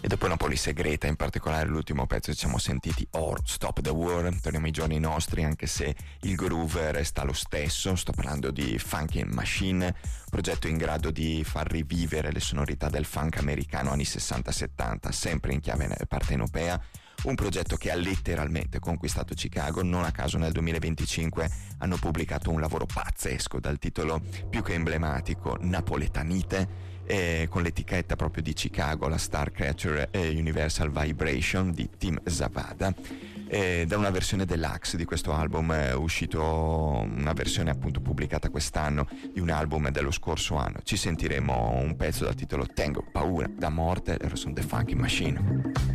E dopo Napoli Segreta, in particolare l'ultimo pezzo che ci siamo sentiti, Or Stop the War, torniamo ai giorni nostri anche se il groove resta lo stesso. Sto parlando di Funky Machine, progetto in grado di far rivivere le sonorità del funk americano anni 60-70, sempre in chiave partenopea. Un progetto che ha letteralmente conquistato Chicago. Non a caso nel 2025 hanno pubblicato un lavoro pazzesco dal titolo più che emblematico, Napoletanite, con l'etichetta proprio di Chicago, la Star Creature Universal Vibration di Tim Zavada. Da una versione deluxe di questo album è uscito una versione appunto pubblicata quest'anno di un album dello scorso anno. Ci sentiremo un pezzo dal titolo Tengo paura da morte, e sono The Funky Machine.